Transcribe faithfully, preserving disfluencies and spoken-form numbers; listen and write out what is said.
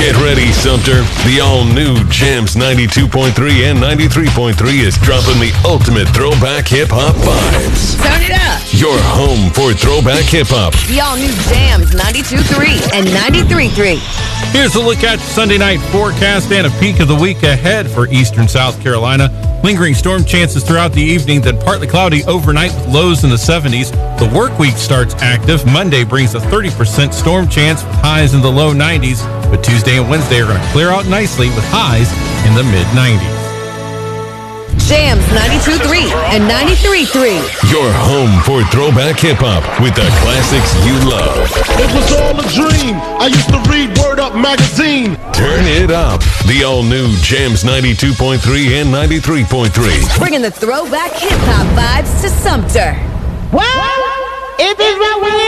Get ready, Sumter. The all-new Jams ninety-two point three and ninety-three point three is dropping the ultimate throwback hip-hop vibes. Turn it up. Your home for throwback hip-hop. The all-new Jams ninety-two point three and ninety-three point three. Here's a look at Sunday night forecast and a peek of the week ahead for eastern South Carolina. Lingering storm chances throughout the evening, then partly cloudy overnight with lows in the seventies. The work week starts active. Monday brings a thirty percent storm chance with highs in the low nineties. But Tuesday and Wednesday are going to clear out nicely with highs in the mid nineties. Jams ninety-two point three and ninety-three point three. Your home for throwback hip-hop with the classics you love. It was all a dream. I used to read Word Up magazine. Turn it up. The all-new Jams ninety-two point three and ninety-three point three. Bringing the throwback hip-hop vibes to Sumter. Well, if it's right with